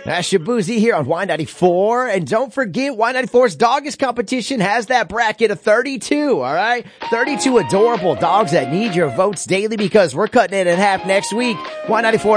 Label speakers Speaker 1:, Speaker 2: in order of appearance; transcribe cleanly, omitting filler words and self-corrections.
Speaker 1: That's Shabuzi here on Y94. And don't forget, Y94's Doggish competition has that bracket of 32, all right? 32 adorable dogs that need your votes daily because we're cutting it in half next week. Y94